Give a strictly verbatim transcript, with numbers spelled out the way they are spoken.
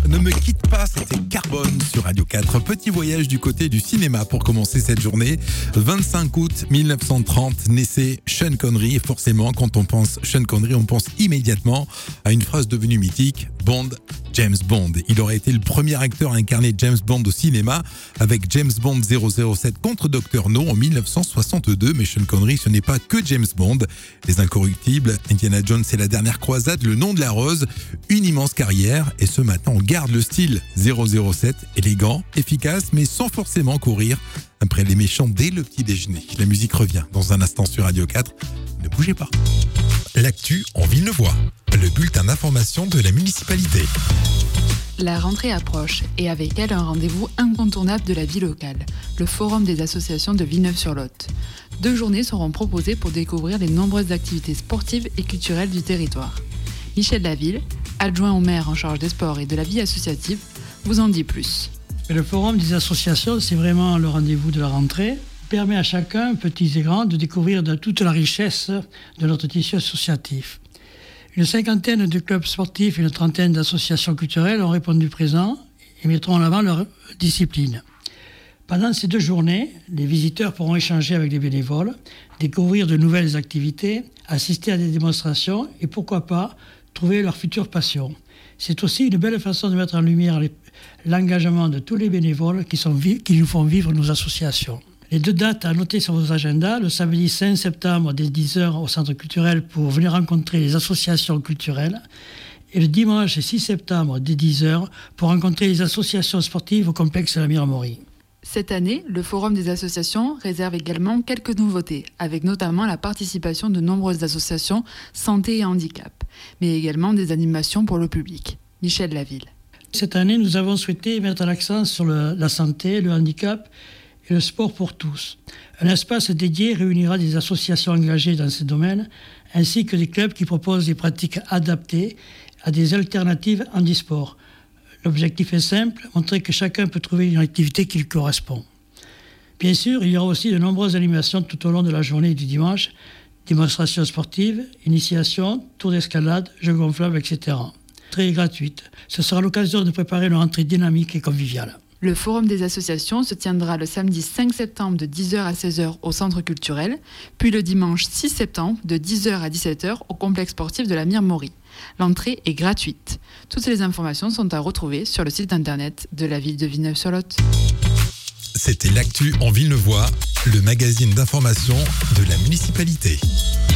Ne me quitte pas, c'était Carbone sur Radio quatre. Petit voyage du côté du cinéma pour commencer cette journée. vingt-cinq août mille neuf cent trente, naissait Sean Connery. Et forcément, quand on pense Sean Connery, on pense immédiatement à une phrase devenue mythique, Bond, James Bond. Il aurait été le premier acteur à incarner James Bond au cinéma avec James Bond zéro zéro sept contre docteur No en mille neuf cent soixante-deux. Mais Sean Connery, ce n'est pas que James Bond. Les Incorruptibles, Indiana Jones et la dernière croisade, Le nom de la rose, une immense carrière. Et ce matin, on garde le style zéro zéro sept, élégant, efficace, mais sans forcément courir après les méchants dès le petit déjeuner. La musique revient dans un instant sur Radio quatre. Ne bougez pas. L'actu en Villeneuvois, le bulletin d'information de la municipalité. La rentrée approche et avec elle un rendez-vous incontournable de la vie locale, le Forum des associations de Villeneuve-sur-Lot. Deux journées seront proposées pour découvrir les nombreuses activités sportives et culturelles du territoire. Michel Laville, adjoint au maire en charge des sports et de la vie associative, vous en dit plus. Le Forum des associations, c'est vraiment le rendez-vous de la rentrée. Il permet à chacun, petits et grands, de découvrir de toute la richesse de notre tissu associatif. Une cinquantaine de clubs sportifs et une trentaine d'associations culturelles ont répondu présent et mettront en avant leur discipline. Pendant ces deux journées, les visiteurs pourront échanger avec les bénévoles, découvrir de nouvelles activités, assister à des démonstrations et pourquoi pas trouver leur future passion. C'est aussi une belle façon de mettre en lumière les, l'engagement de tous les bénévoles qui, sont, qui nous font vivre nos associations. Les deux dates à noter sur vos agendas, le samedi cinq septembre dès dix heures au Centre culturel pour venir rencontrer les associations culturelles et le dimanche six septembre dès dix heures pour rencontrer les associations sportives au complexe La Miramorie. Cette année, le Forum des associations réserve également quelques nouveautés, avec notamment la participation de nombreuses associations santé et handicap, mais également des animations pour le public. Michel Laville. Cette année, nous avons souhaité mettre l'accent sur le, la santé, le handicap et le sport pour tous. Un espace dédié réunira des associations engagées dans ces domaines, ainsi que des clubs qui proposent des pratiques adaptées à des alternatives handisport. L'objectif est simple, montrer que chacun peut trouver une activité qui lui correspond. Bien sûr, il y aura aussi de nombreuses animations tout au long de la journée du dimanche, démonstrations sportives, initiations, tours d'escalade, jeux gonflables, et cetera. Très gratuite. Ce sera l'occasion de préparer une rentrée dynamique et conviviale. Le Forum des associations se tiendra le samedi cinq septembre de dix heures à seize heures au Centre culturel, puis le dimanche six septembre de dix heures à dix-sept heures au complexe sportif de la Miramorie. L'entrée est gratuite. Toutes les informations sont à retrouver sur le site internet de la ville de Villeneuve-sur-Lot. C'était l'actu en Villeneuvois, le magazine d'information de la municipalité.